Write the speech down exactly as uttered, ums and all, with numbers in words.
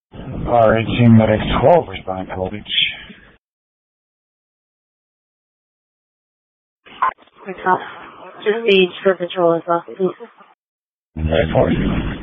R eighteen Medic twelve, responding to Beach. Just age for patrol as well, please. Right for you.